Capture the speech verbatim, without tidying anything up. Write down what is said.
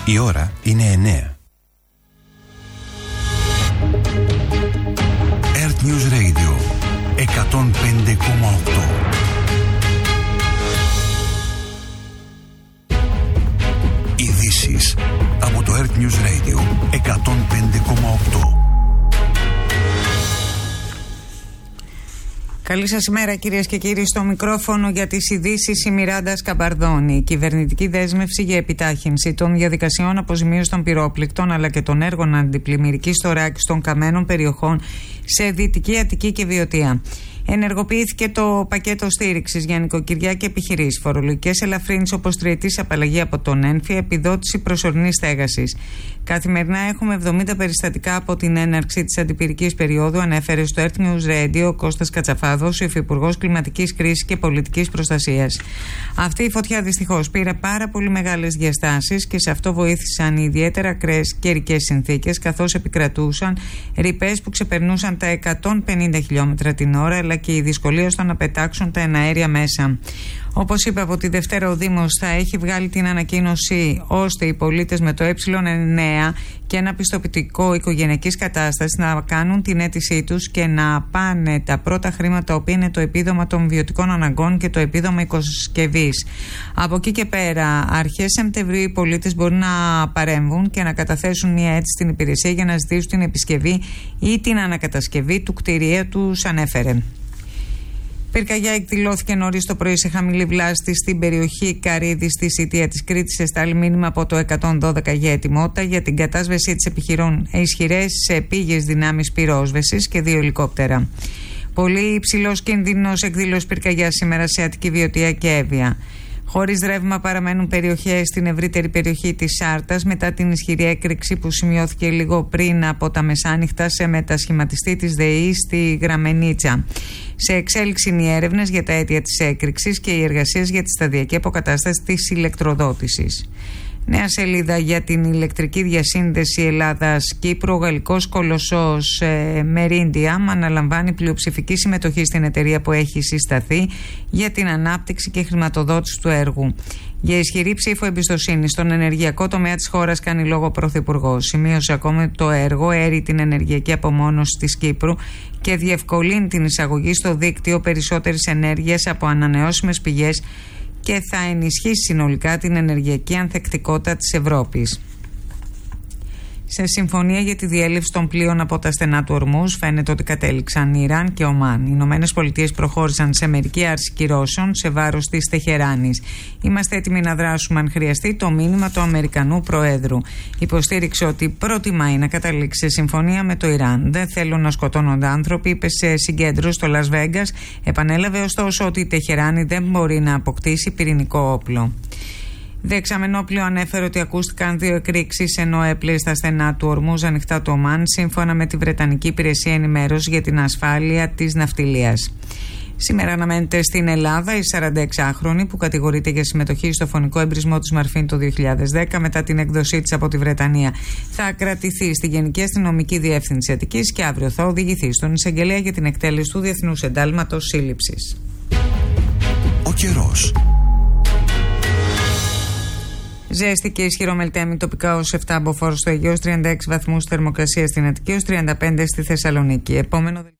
Η ώρα είναι εννέα. Earth News Radio εκατόν πέντε κόμμα οκτώ. Ειδήσεις από το Earth News Radio εκατόν πέντε κόμμα οκτώ. Καλή σας ημέρα, κυρίες και κύριοι. Στο μικρόφωνο για τις ειδήσεις η Μιράντα Σκαμπαρδόνη. Η κυβερνητική δέσμευση για επιτάχυνση των διαδικασιών αποζημίωσης των πυρόπληκτων αλλά και των έργων αντιπλημμυρικής θωράκισης των καμένων περιοχών σε Δυτική Αττική και Βιωτία. Ενεργοποιήθηκε το πακέτο στήριξης για νοικοκυριά και επιχειρήσεις, φορολογικές ελαφρύνσεις όπως τριετής απαλλαγή από τον ΕΝΦΙ, επιδότηση προσωρινής στέγασης. Καθημερινά έχουμε εβδομήντα περιστατικά από την έναρξη της αντιπυρικής περίοδου, ανέφερε στο Earth News Radio ο Κώστας Κατσαφάδος, ο Υφυπουργός Κλιματικής Κρίσης και Πολιτικής Προστασίας. Αυτή η φωτιά δυστυχώς πήρε πάρα πολύ μεγάλες διαστάσεις και σε αυτό βοήθησαν οι ιδιαίτερα ακραίες καιρικές συνθήκες, καθώς επικρατούσαν ρηπές που ξεπερνούσαν τα εκατόν πενήντα χιλιόμετρα την ώρα, αλλά και η δυσκολία στο να πετάξουν τα εναέρια μέσα. Όπως είπε, από τη Δευτέρα ο Δήμος θα έχει βγάλει την ανακοίνωση ώστε οι πολίτες με το ε εννέα και ένα πιστοποιητικό οικογενειακής κατάστασης να κάνουν την αίτησή τους και να πάνε τα πρώτα χρήματα, τα οποία είναι το επίδομα των βιωτικών αναγκών και το επίδομα οικοσκευής. Από εκεί και πέρα, αρχές Σεπτεμβρίου, οι πολίτες μπορούν να παρέμβουν και να καταθέσουν μια αίτηση στην υπηρεσία για να ζητήσουν την επισκευή ή την ανακατασκευή του κτηρίου τους ανέφερε. Πυρκαγιά εκδηλώθηκε νωρίς το πρωί σε χαμηλή βλάστη στην περιοχή Καρύδη στη Σιτία της Κρήτης. Εστάλει μήνυμα από το εκατόν δώδεκα για ετοιμότητα για την κατάσβεση της επιχειρών ισχυρές σε πήγες δυνάμεις πυρόσβεσης και δύο ελικόπτερα. Πολύ υψηλός κίνδυνος εκδήλωση πυρκαγιά σήμερα σε Αττική, Βιωτία και Εύβοια. Χωρίς ρεύμα παραμένουν περιοχές στην ευρύτερη περιοχή της Σάρτας μετά την ισχυρή έκρηξη που σημειώθηκε λίγο πριν από τα μεσάνυχτα σε μετασχηματιστή της ΔΕΗ στη Γραμμενίτσα. Σε εξέλιξη είναι οι έρευνες για τα αίτια της έκρηξης και οι εργασίες για τη σταδιακή αποκατάσταση της ηλεκτροδότησης. Νέα σελίδα για την ηλεκτρική διασύνδεση Ελλάδας-Κύπρου. Ο γαλλικός κολοσσός ε, Merindiam αναλαμβάνει πλειοψηφική συμμετοχή στην εταιρεία που έχει συσταθεί για την ανάπτυξη και χρηματοδότηση του έργου. Για ισχυρή ψήφο εμπιστοσύνη στον ενεργειακό τομέα της χώρας κάνει λόγο ο Πρωθυπουργός. Σημείωσε ακόμη ότι το έργο έρει την ενεργειακή απομόνωση της Κύπρου και διευκολύνει την εισαγωγή στο δίκτυο περισσότερης ενέργειας από ανανεώσιμες πηγές και θα ενισχύσει συνολικά την ενεργειακή ανθεκτικότητα της Ευρώπης. Σε συμφωνία για τη διέλευση των πλοίων από τα στενά του Ορμούζ φαίνεται ότι κατέληξαν η Ιράν και ο Ομάν. Οι Ηνωμένες Πολιτείες προχώρησαν σε μερική άρση κυρώσεων σε βάρος της Τεχεράνης. Είμαστε έτοιμοι να δράσουμε αν χρειαστεί, το μήνυμα του Αμερικανού Προέδρου. Υποστήριξε ότι προτιμάει να καταλήξει σε συμφωνία με το Ιράν. Δεν θέλουν να σκοτώνονται άνθρωποι, είπε σε συγκέντρωση στο Λας Βέγκας. Επανέλαβε ωστόσο ότι η Τεχεράνη δεν μπορεί να αποκτήσει πυρηνικό όπλο. Δεξαμενόπλαιο ανέφερε ότι ακούστηκαν δύο εκρήξεις ενώ έπλεε στα στενά του Ορμούζ ανοιχτά το Ομάν, σύμφωνα με τη Βρετανική Υπηρεσία Ενημέρωσης για την Ασφάλεια της Ναυτιλίας. Σήμερα αναμένεται στην Ελλάδα η σαρανταεξάχρονη που κατηγορείται για συμμετοχή στο φωνικό εμπρισμό του Σμαρφίν το δύο χιλιάδες δέκα μετά την έκδοσή της από τη Βρετανία. Θα κρατηθεί στη Γενική Αστυνομική Διεύθυνση Αττικής και αύριο θα οδηγηθεί στον εισαγγελέα για την εκτέλεση του Διεθνούς Εντάλματος Σύλληψης. Ο καιρός. Ζέστη και ισχυρό μελτέμι, τοπικά ως επτά μποφόρ στο Αιγαίο, τριάντα έξι βαθμούς θερμοκρασία στην Αττική, ως τριάντα πέντε στη Θεσσαλονίκη. Επόμενο